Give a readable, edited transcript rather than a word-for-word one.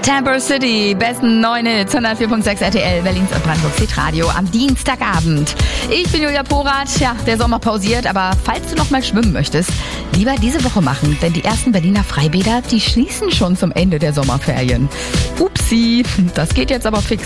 Tamper City, besten 9 Hits, 104.6 RTL, Berlins und Brandenburgs Hitradio am Dienstagabend. Ich bin Julia Porath, ja, der Sommer pausiert, aber falls du noch mal schwimmen möchtest, lieber diese Woche machen, denn die ersten Berliner Freibäder, die schließen schon zum Ende der Sommerferien. Upsi, das geht jetzt aber fix.